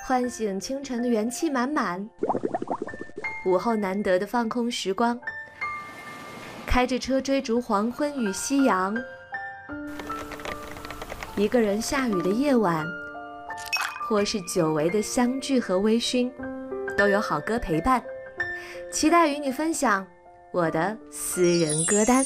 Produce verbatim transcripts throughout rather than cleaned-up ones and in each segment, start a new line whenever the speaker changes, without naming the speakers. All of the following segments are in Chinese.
唤醒清晨的元气满满，午后难得的放空时光，开着车追逐黄昏与夕阳，一个人下雨的夜晚，或是久违的相聚和微醺，都有好歌陪伴。期待与你分享我的私人歌单。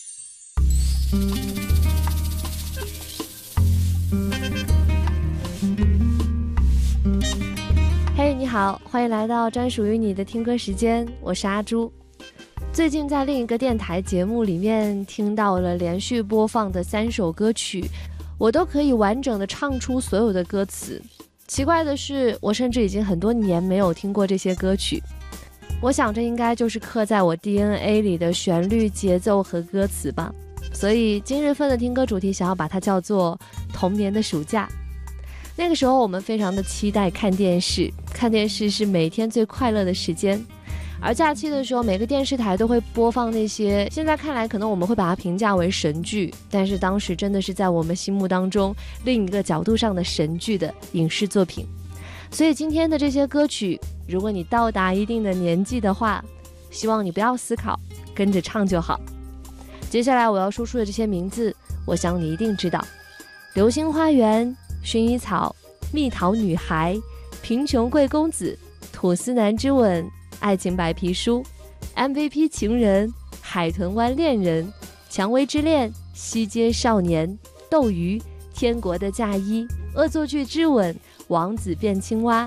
嘿、hey, 你好，欢迎来到专属于你的听歌时间，我是阿朱。最近在另一个电台节目里面听到了连续播放的三首歌曲，我都可以完整的唱出所有的歌词。奇怪的是，我甚至已经很多年没有听过这些歌曲。我想这应该就是刻在我 D N A 里的旋律、节奏和歌词吧。所以今日份的听歌主题想要把它叫做童年的暑假。那个时候我们非常的期待看电视，看电视是每天最快乐的时间。而假期的时候，每个电视台都会播放那些现在看来可能我们会把它评价为神剧，但是当时真的是在我们心目当中另一个角度上的神剧的影视作品。所以今天的这些歌曲，如果你到达一定的年纪的话，希望你不要思考，跟着唱就好。接下来我要说出的这些名字，我想你一定知道：流星花园、薰衣草、蜜桃女孩、贫穷贵公子、吐司男之吻、爱情白皮书、M V P 情人、海豚湾恋人、蔷薇之恋、西街少年、斗鱼、天国的嫁衣、恶作剧之吻、王子变青蛙、